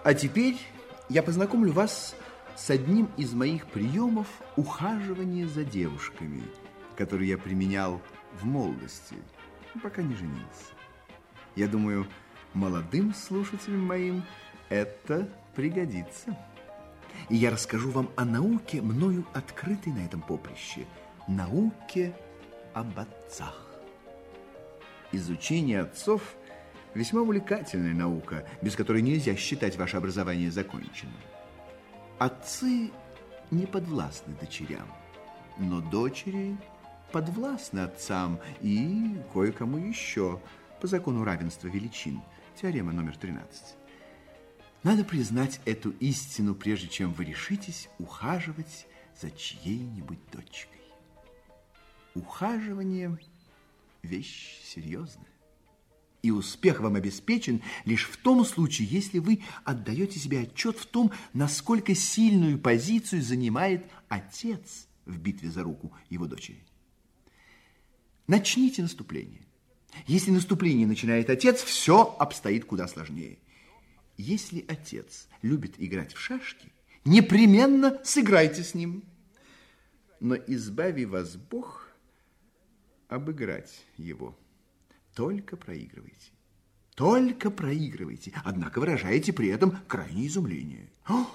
А теперь я познакомлю вас с одним из моих приемов ухаживания за девушками, который я применял в молодости, пока не женился. Я думаю, молодым слушателям моим это пригодится. И я расскажу вам о науке, мною открытой на этом поприще, науке об отцах. Изучение отцов – весьма увлекательная наука, без которой нельзя считать ваше образование законченным. Отцы не подвластны дочерям, но дочери подвластны отцам и кое-кому еще по закону равенства величин, теорема номер 13. Надо признать эту истину, прежде чем вы решитесь ухаживать за чьей-нибудь дочкой. Ухаживание – вещь серьезная. И успех вам обеспечен лишь в том случае, если вы отдаете себе отчет в том, насколько сильную позицию занимает отец в битве за руку его дочери. Начните наступление. Если наступление начинает отец, все обстоит куда сложнее. Если отец любит играть в шашки, непременно сыграйте с ним. Но избави вас Бог обыграть его. Только проигрывайте. Только проигрывайте. Однако выражаете при этом крайнее изумление.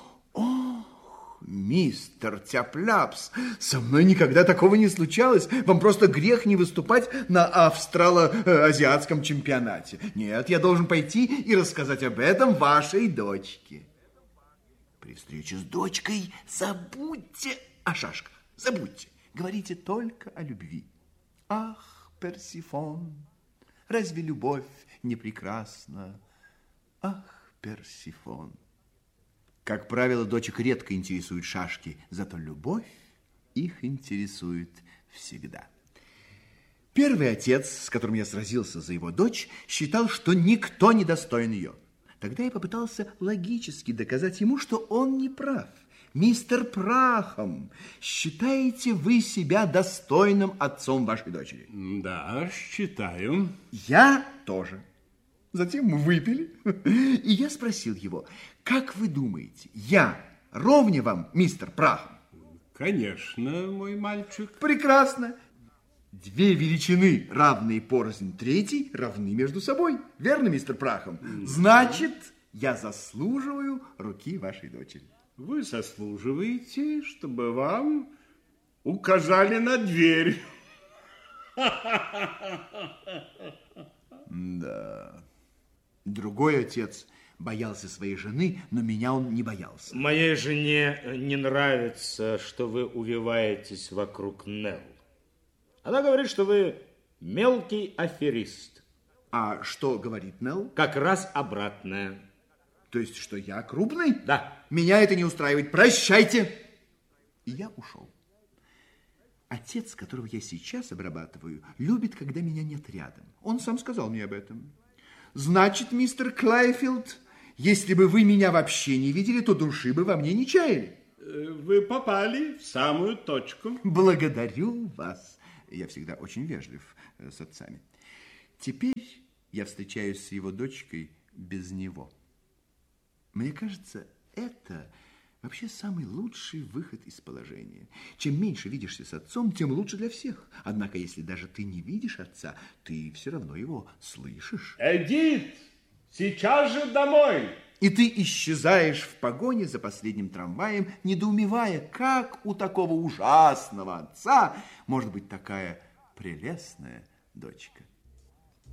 Ох, мистер Тяп-Ляпс, со мной никогда такого не случалось. Вам просто грех не выступать на австрало-азиатском чемпионате. Нет, я должен пойти и рассказать об этом вашей дочке. При встрече с дочкой забудьте о шашках. Забудьте. Говорите только о любви. Ах, Персифон, разве любовь не прекрасна? Ах, Персифон. Как правило, дочек редко интересуют шашки, зато любовь их интересует всегда. Первый отец, с которым я сразился за его дочь, считал, что никто не достоин ее. Тогда я попытался логически доказать ему, что он не прав. Мистер Прахом, считаете вы себя достойным отцом вашей дочери? Да, считаю. Я тоже. Затем мы выпили, и я спросил его, как вы думаете, я ровня вам, мистер Прахом? Конечно, мой мальчик. Прекрасно. Две величины, равные порознь третьей, равны между собой. Верно, мистер Прахом? Значит, я заслуживаю руки вашей дочери. Вы заслуживаете, чтобы вам указали на дверь. Да. Другой отец боялся своей жены, но меня он не боялся. Моей жене не нравится, что вы увиваетесь вокруг Нелл. Она говорит, что вы мелкий аферист. А что говорит Нелл? Как раз обратное. То есть, что я крупный? Да. Меня это не устраивает. Прощайте. И я ушел. Отец, которого я сейчас обрабатываю, любит, когда меня нет рядом. Он сам сказал мне об этом. Значит, мистер Клайфилд, если бы вы меня вообще не видели, то души бы во мне не чаяли. Вы попали в самую точку. Благодарю вас. Я всегда очень вежлив с отцами. Теперь я встречаюсь с его дочкой без него. Мне кажется, это вообще самый лучший выход из положения. Чем меньше видишься с отцом, тем лучше для всех. Однако, если даже ты не видишь отца, ты все равно его слышишь. Эдит, сейчас же домой. И ты исчезаешь в погоне за последним трамваем, недоумевая, как у такого ужасного отца может быть такая прелестная дочка.